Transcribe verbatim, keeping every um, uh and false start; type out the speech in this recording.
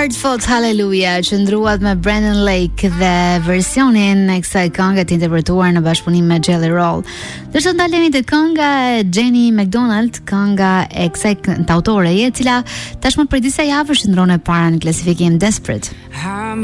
Hard Fought Hallelujah që ndruat me Brandon Lake dhe versionin e kësaj këngë të interpretuar në bashkëpunim me Jelly Roll. Dhe të ndalemi te kënga e Jenny McDonald, kënga e kësaj kantautore, e cila tashmë për disa javësh ndron e para në klasifikim Desperate. I'm